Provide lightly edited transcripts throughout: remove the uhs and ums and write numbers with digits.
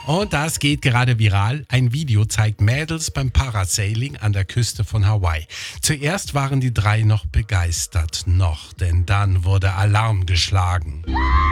Und das geht gerade viral. Ein Video zeigt Mädels beim Parasailing an der Küste von Hawaii. Zuerst waren die drei noch begeistert. Denn dann wurde Alarm geschlagen.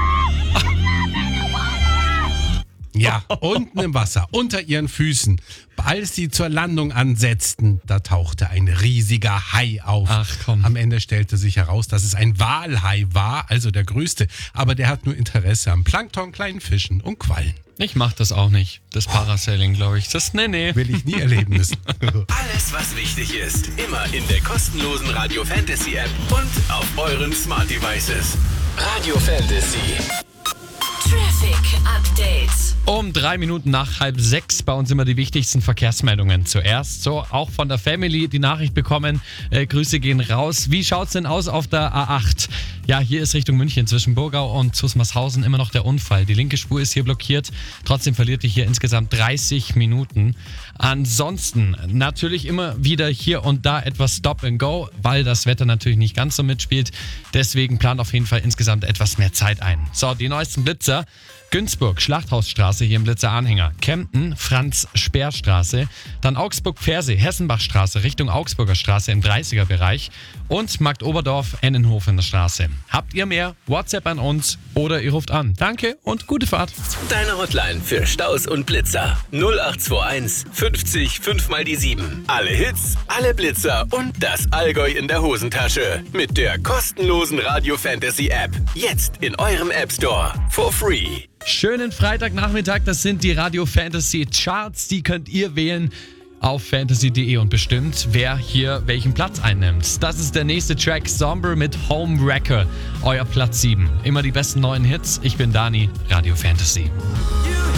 Ja, unten im Wasser, unter ihren Füßen. Als sie zur Landung ansetzten, da tauchte ein riesiger Hai auf. Ach komm. Am Ende stellte sich heraus, dass es ein Walhai war, also der größte. Aber der hat nur Interesse am Plankton, kleinen Fischen und Quallen. Ich mach das auch nicht. Das Parasailing, glaube ich. Nee. Will ich nie erleben müssen. Alles, was wichtig ist, immer in der kostenlosen Radio Fantasy App und auf euren Smart Devices. Radio Fantasy. Traffic Update. Um 3 Minuten nach 5:30 bei uns immer die wichtigsten Verkehrsmeldungen. Zuerst so auch von der Family die Nachricht bekommen. Grüße gehen raus. Wie schaut's denn aus auf der A8? Ja, hier ist Richtung München zwischen Burgau und Zusmarshausen immer noch der Unfall. Die linke Spur ist hier blockiert. Trotzdem verliert ihr hier insgesamt 30 Minuten. Ansonsten natürlich immer wieder hier und da etwas Stop and Go, weil das Wetter natürlich nicht ganz so mitspielt. Deswegen plant auf jeden Fall insgesamt etwas mehr Zeit ein. So, die neuesten Blitzer. Günzburg, Schlachthausstraße hier im Blitzer-Anhänger. Kempten, Franz-Speer-Straße. Dann Augsburg-Fersee, Hessenbachstraße Richtung Augsburger Straße im 30er-Bereich. Und Marktoberdorf, Ennenhofener Straße. Habt ihr mehr? WhatsApp an uns oder ihr ruft an. Danke und gute Fahrt. Deine Hotline für Staus und Blitzer. 0821 50 5 mal die 7. Alle Hits, alle Blitzer und das Allgäu in der Hosentasche. Mit der kostenlosen Radio Fantasy App. Jetzt in eurem App Store. For free. Schönen Freitagnachmittag, das sind die Radio Fantasy Charts, die könnt ihr wählen auf fantasy.de und bestimmt, wer hier welchen Platz einnimmt. Das ist der nächste Track, Somber mit Homewrecker, euer Platz 7. Immer die besten neuen Hits, ich bin Dani, Radio Fantasy. You